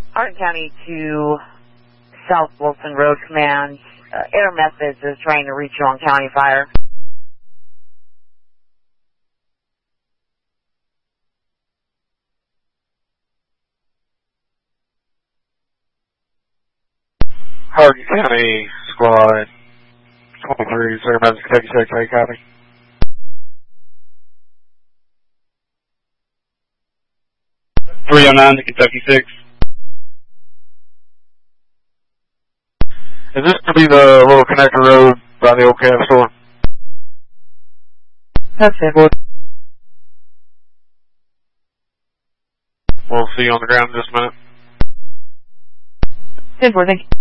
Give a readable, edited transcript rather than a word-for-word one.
Hardin County to South Wilson Road Command. Air Methods is trying to reach you on County Fire. Hardin County Squad 23, Air Methods, Kentucky 6, how you copy? .309 to Kentucky 6. Is this to be the little connector road by the old Cav store? That's it. We'll see you on the ground in just a minute. Thank you.